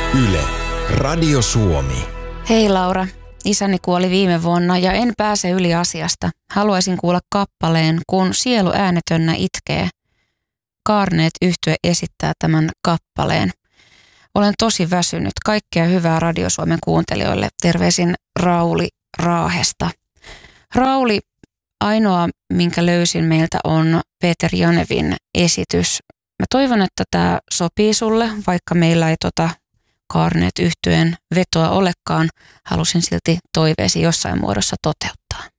Yle, Radio Suomi. Hei Laura, isäni kuoli viime vuonna ja en pääse yli asiasta. Haluaisin kuulla kappaleen, kun sielu äänetönnä itkee. Kaarneet -yhtye esittää tämän kappaleen. Olen tosi väsynyt. Kaikkea hyvää Radio Suomen kuuntelijoille. Terveisin Rauli Raahesta. Rauli, ainoa minkä löysin meiltä on Peter Janevin esitys. Mä toivon, että tämä sopii sulle, vaikka meillä ei Kaarneet -yhtyeen vetoa olekaan. Halusin silti toiveesi jossain muodossa toteuttaa.